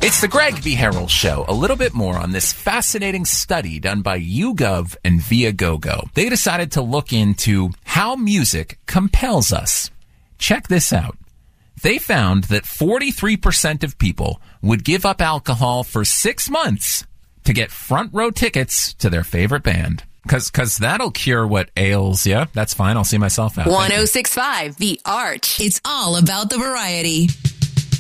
It's the Greg V. Harrell Show. A little bit more on this fascinating study done by YouGov and Viagogo. They decided to look into how music compels us. Check this out. They found that 43% of people would give up alcohol for 6 months to get front row tickets to their favorite band. Because that'll cure what ails you. That's fine. I'll see myself out. 106.5 The Arch. It's all about the variety.